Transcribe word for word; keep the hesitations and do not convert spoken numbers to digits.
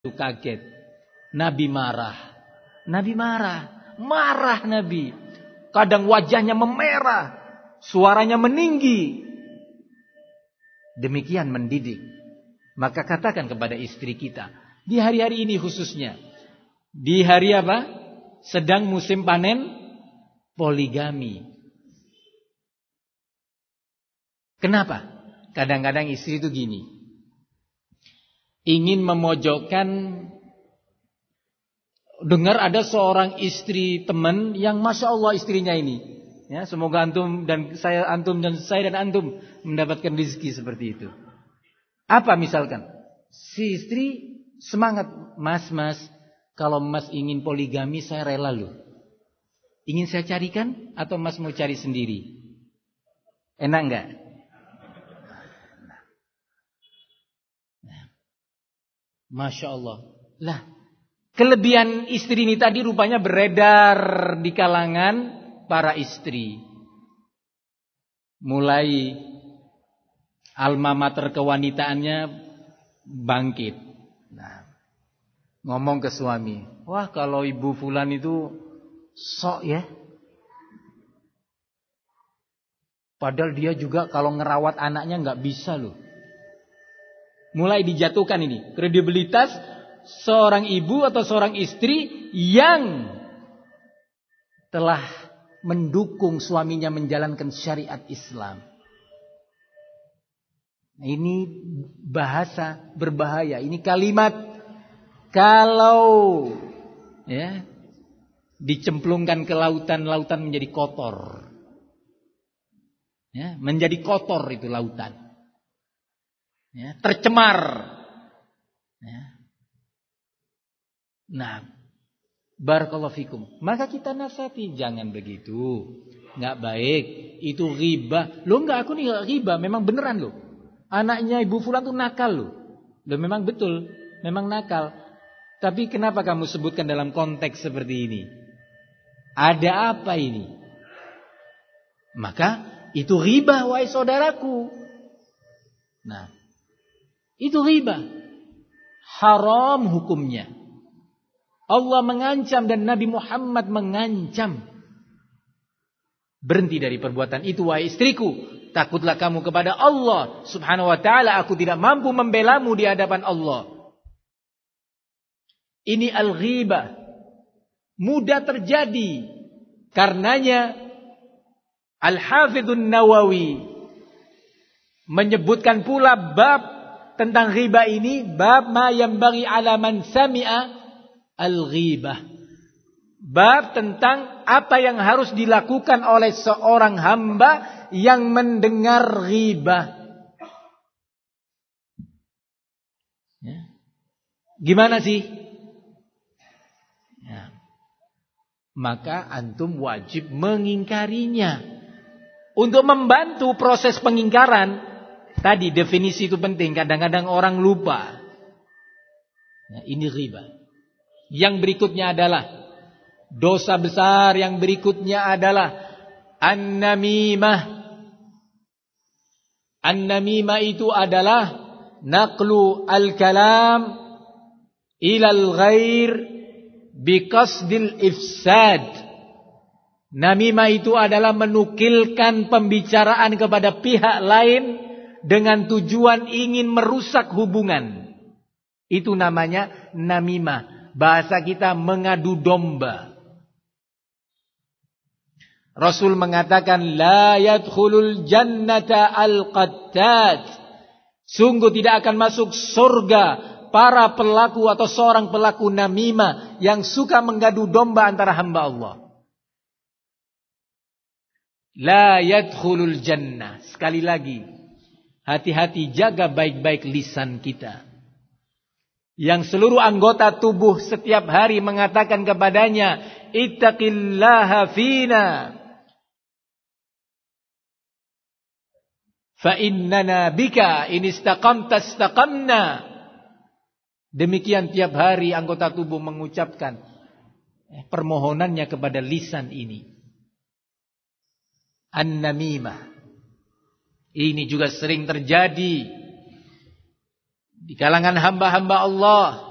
itu kaget. Nabi marah. Nabi marah. Marah Nabi. Kadang wajahnya memerah. Suaranya meninggi. Demikian mendidik. Maka katakan kepada istri kita. Di hari-hari ini khususnya. Di hari apa? Sedang musim panen poligami. Kenapa? Kadang-kadang istri itu gini. Ingin memojokkan. Dengar ada seorang istri teman yang Masya Allah istrinya ini. Ya, semoga antum dan saya antum dan saya dan antum mendapatkan rezeki seperti itu. Apa misalkan? Si istri semangat. Mas, mas. Kalau mas ingin poligami saya rela loh. Ingin saya carikan atau mas mau cari sendiri? Enak enggak? Masya Allah. Lah, kelebihan istri ini tadi rupanya beredar di kalangan para istri. Mulai alma mater kewanitaannya bangkit. Nah, ngomong ke suami, wah kalau ibu fulan itu sok ya. Padahal dia juga kalau ngerawat anaknya nggak bisa loh. Mulai dijatuhkan ini kredibilitas seorang ibu atau seorang istri yang telah mendukung suaminya menjalankan syariat Islam. Ini bahasa berbahaya. Ini kalimat kalau ya dicemplungkan ke lautan, lautan menjadi kotor. Ya, menjadi kotor itu lautan. Ya, tercemar. Ya. Nah, barakallahu fikum. Maka kita nasihati, jangan begitu. Enggak baik, itu ghibah. Loh enggak, aku nih enggak ghibah, memang beneran loh. Anaknya ibu fulan tuh nakal loh. Loh memang betul, memang nakal. Tapi kenapa kamu sebutkan dalam konteks seperti ini? Ada apa ini? Maka itu ghibah wahai saudaraku. Nah, itu ghibah. Haram hukumnya. Allah mengancam dan Nabi Muhammad mengancam. Berhenti dari perbuatan itu wahai istriku. Takutlah kamu kepada Allah subhanahu wa ta'ala. Aku tidak mampu membelamu di hadapan Allah. Ini al-ghibah. Mudah terjadi. Karenanya Al-Hafidhun Nawawi menyebutkan pula bab tentang ghibah ini. Bab ma yambaghi ala man sami'a al-ghibah. Bab tentang apa yang harus dilakukan oleh seorang hamba yang mendengar ghibah. Ya. Gimana sih? Ya. Maka antum wajib mengingkarinya. Untuk membantu proses pengingkaran, tadi definisi itu penting. Kadang-kadang orang lupa. Ya, ini ghibah. Yang berikutnya adalah dosa besar yang berikutnya adalah an-namimah. An-namimah itu adalah naqlu al-kalam ilal ghair biqasdil ifsad. Namimah itu adalah menukilkan pembicaraan kepada pihak lain dengan tujuan ingin merusak hubungan. Itu namanya namimah. Bahasa kita mengadu domba. Rasul mengatakan la yadkhulul jannata al-qattat. Sungguh tidak akan masuk surga para pelaku atau seorang pelaku namimah yang suka mengadu domba antara hamba Allah. La yadkhulul jannah. Sekali lagi, hati-hati, jaga baik-baik lisan kita. Yang seluruh anggota tubuh setiap hari mengatakan kepadanya, ittaqillaha fina. Fa innana bika in istaqamta istaqamna. Demikian tiap hari anggota tubuh mengucapkan permohonannya kepada lisan ini. An-namimah. Ini juga sering terjadi di kalangan hamba-hamba Allah.